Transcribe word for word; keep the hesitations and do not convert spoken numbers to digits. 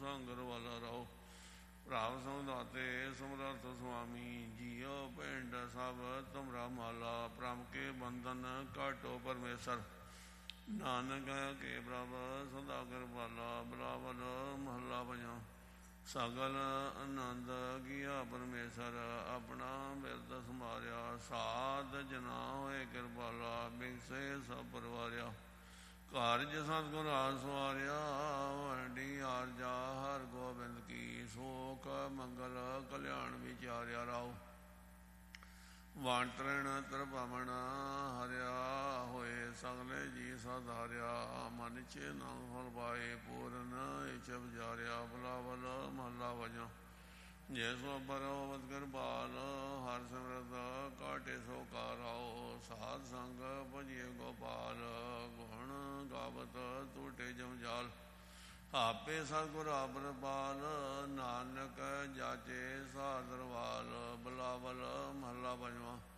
ਸੰਗਰ ਵਾਲਾ ਰਾਓ। ਭਰਾਵ ਸਮਝਾਤੇ ਸਮਰੱਥ ਸੁਆਮੀ ਜੀਓ ਪਿੰਡ ਸਭ ਤੁਮਰਾ ਮਾਲਾ। ਭ੍ਰਮ ਕੇ ਬੰਧਨ ਕਾਟੋ ਪਰਮੇਸ਼ਰ ਨਾਨਕ ਕੇ ਪ੍ਰਭ ਸਦਾ ਕਿਰਪਾਲਾ। ਬਿਲਾਵਲ ਮਹੱਲਾ ਪੰਜਵਾਂ। ਸਗਲ ਆਨੰਦ ਕੀਆ ਪਰਮੇਸ਼ਰ ਆਪਣਾ ਬਿਰਦ ਸੰਭਾਰਿਆ। ਸਾਧ ਜਨਾ ਹੋਏ ਕਿਰਪਾਲਾ ਬਿਗਸੇ ਸਭ ਪਰਵਾਰਿਆ। ਕਾਰਜ ਸਤਿਗੁਰ ਆਸ ਸਵਾਰਿਆ ਵੰਡੀ ਆਰਜਾ ਹਰ ਗੋਬਿੰਦ ਕੀ। ਸੋਖ ਮੰਗਲ ਕਲਿਆਣ ਵਿਚਾਰਿਆ ਰਾਓ। ਵਣ ਤ੍ਰਿਣ ਤ੍ਰਿਭਵਨ ਹਰਿਆ ਹੋਏ ਸਗਲੇ ਜੀ ਸਾਧਾਰਿਆ। ਮਨ ਚੇ ਨਾਮ ਫਲ ਪਾਏ ਪੂਰਨ ਇਛ ਵਿਚਾਰਿਆ। ਬਿਲਾਵਲ ਮਹੱਲਾ ਪੰਜਵਾਂ। ਜੇ ਸੋ ਬਰੋਵਤ ਕਿਰਪਾਲ ਹਰ ਸਿਮਰਤ ਕਾਟੇ ਸੋ ਕਾਰਾਓ। ਸਾਧ ਸੰਗ ਭਜੀਏ ਗੋਪਾਲ ਗੁਣ ਗਾਵਤ ਟੂਟੇ ਜਮਜਾਲ। ਆਪੇ ਸਤਿਗੁਰ ਆਪਰਪਾਲ ਨਾਨਕ ਜਾਚੇ ਸਾਦਰਵਾਲ। ਬਿਲਾਵਲ ਮਹੱਲਾ ਪੰਜਵਾਂ।